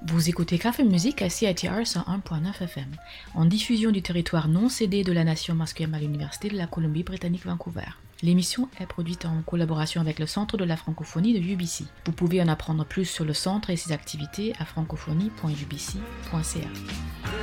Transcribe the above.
Vous écoutez Café Musique à CITR 101.9 FM, en diffusion du territoire non cédé de la Nation Musqueam à l'Université de la Colombie-Britannique Vancouver. L'émission est produite en collaboration avec le Centre de la francophonie de UBC. Vous pouvez en apprendre plus sur le centre et ses activités à francophonie.ubc.ca.